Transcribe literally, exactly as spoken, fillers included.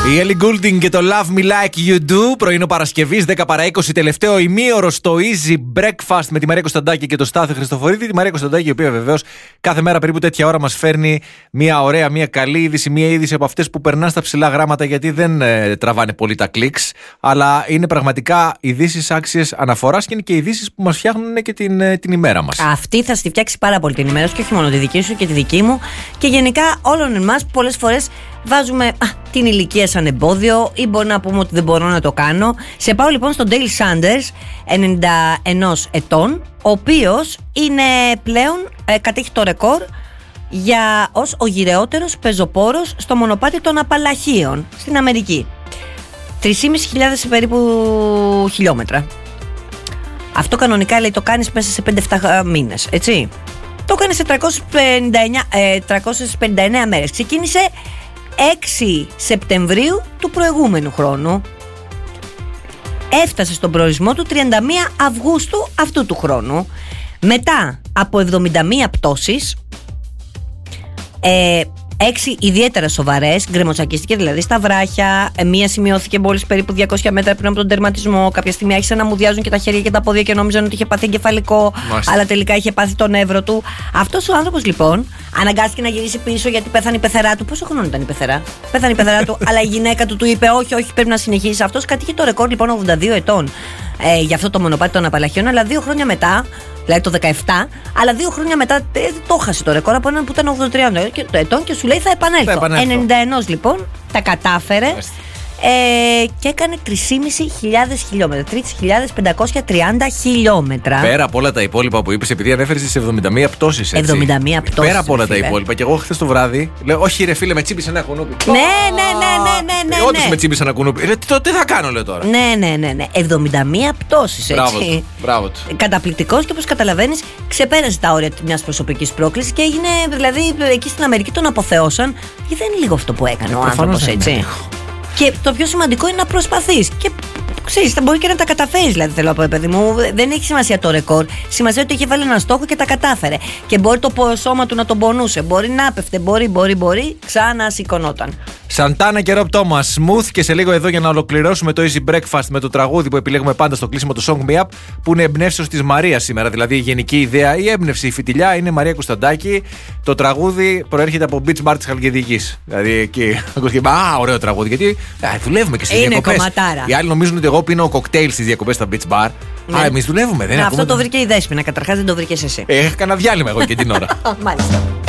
Η Ellie Goulding και το Love Me Like You Do. Πρωινό Παρασκευής, δέκα παρά είκοσι, τελευταίο ημίωρο στο Easy Breakfast με τη Μαρία Κωνσταντάκη και το Στάθη Χριστοφορίδη. Τη Μαρία Κωνσταντάκη, η οποία βεβαίως κάθε μέρα περίπου τέτοια ώρα μας φέρνει μια ωραία, μια καλή είδηση, μια είδηση από αυτές που περνά στα ψηλά γράμματα, γιατί δεν ε, τραβάνε πολύ τα κλικς, αλλά είναι πραγματικά ειδήσεις άξιες αναφοράς και είναι και ειδήσεις που μας φτιάχνουν και την, ε, την ημέρα μας. Αυτή θα στη φτιάξει πάρα πολύ την ημέρα σου και όχι μόνο τη δική σου και τη δική μου και γενικά όλων εμάς που πολλές φορές βάζουμε α, την ηλικία σαν εμπόδιο ή μπορεί να πούμε ότι δεν μπορώ να το κάνω. Σε πάω λοιπόν στον Dale Sanders, ενενήντα ένα ετών, ο οποίος είναι πλέον ε, κατέχει το ρεκόρ για ως ο γυρεότερος πεζοπόρος στο μονοπάτι των Απαλαχίων στην Αμερική. τρεις χιλιάδες πεντακόσια περίπου χιλιόμετρα. Αυτό κανονικά λέει το κάνεις μέσα σε πέντε εφτά μήνες, έτσι. Το έκανε σε τριακόσιες πενήντα εννέα μέρες. Ξεκίνησε έξι Σεπτεμβρίου του προηγούμενου χρόνου. Έφτασε στον προορισμό του τριάντα μία Αυγούστου αυτού του χρόνου. Μετά από εβδομήντα μία πτώσεις, ε, έξι ιδιαίτερα σοβαρές, γκρεμοτσακίστηκε δηλαδή στα βράχια. Μία σημειώθηκε μόλις περίπου διακόσια μέτρα πριν από τον τερματισμό. Κάποια στιγμή άρχισαν να μουδιάζουν και τα χέρια και τα πόδια και νόμιζαν ότι είχε πάθει εγκεφαλικό. Μάλιστα. Αλλά τελικά είχε πάθει τον εύρο του. Αυτός ο άνθρωπος λοιπόν αναγκάστηκε να γυρίσει πίσω γιατί πέθανε η πεθερά του. Πόσο χρόνο ήταν η πεθερά? Πέθανε η πεθερά του, αλλά η γυναίκα του του είπε: Όχι, όχι, πρέπει να συνεχίσει. Αυτός κατήχε το ρεκόρ λοιπόν ογδόντα δύο ετών ε, για αυτό το μονοπάτι των Απαλαχιών, αλλά δύο χρόνια μετά. Δηλαδή το δεκαεπτά, αλλά δύο χρόνια μετά ε, το χάσε το ρεκόρ από έναν που ήταν ογδόντα τρία ετών και σου λέει θα επανέλθω. Θα επανέλθω. ενενήντα ένα λοιπόν τα κατάφερε ε, και έκανε τρεις χιλιάδες πεντακόσια χιλιόμετρα. τρεις χιλιάδες πεντακόσια τριάντα χιλιόμετρα. Πέρα από όλα τα υπόλοιπα που είπες, επειδή ανέφερες τις εβδομήντα μία πτώσεις. εβδομήντα μία πτώσεις. Πέρα από όλα τα υπόλοιπα. Και εγώ χθες το βράδυ λέω: Όχι, ρε φίλε, με τσίπησε ένα κουνούπι. Ναι, ναι, ναι, ναι, ναι, ναι. Όντως με τσίπησε ένα κουνούπι. Ρε, τι θα κάνω, λέω τώρα. Ναι, ναι, ναι, ναι. εβδομήντα μία πτώσεις, έτσι. Μπράβο του. Καταπληκτικός και όπως καταλαβαίνεις, ξεπέρασε τα όρια μιας προσωπικής πρόκλησης και έγινε, δηλαδή, εκεί στην Αμερική τον αποθεώσαν. Γιατί δεν είναι λίγο αυτό που έκανε ο άνθρωπος, έτσι. Και το πιο σημαντικό είναι να προσπαθείς. Και ξέρεις, μπορεί και να τα καταφέρεις. Δηλαδή, θέλω να πω, παιδί μου, δεν έχει σημασία το ρεκόρ. Σημασία ότι είχε βάλει ένα στόχο και τα κατάφερε. Και μπορεί το σώμα του να τον πονούσε. Μπορεί να έπεφτε, μπορεί, μπορεί, μπορεί. Ξανά σηκωνόταν. Σαντάνα και Ρομπ Τόμας, Smooth, και σε λίγο εδώ για να ολοκληρώσουμε το Easy Breakfast με το τραγούδι που επιλέγουμε πάντα στο κλείσιμο, το Song Me Up, που είναι εμπνεύσεως της Μαρίας σήμερα. Δηλαδή η γενική ιδέα, η έμπνευση, η φιτιλιά είναι Μαρία Κωνσταντάκη. Το τραγούδι προέρχεται από Beach Bar της Χαλκιδικής. Δηλαδή εκεί ακούστηκε, α, ωραίο τραγούδι, γιατί α, δουλεύουμε και στις διακοπές. Κομματάρα. Οι άλλοι νομίζουν ότι εγώ πίνω κοκτέιλ στις διακοπές στα Beach Bar. Ναι. Α, εμείς δουλεύουμε, δεν είναι. Αυτό το βρήκε η Δέσποινα, καταρχάς δεν το βρήκες εσύ. Έχανα διάλειμμα εγώ και την ώρα. Μάλιστα.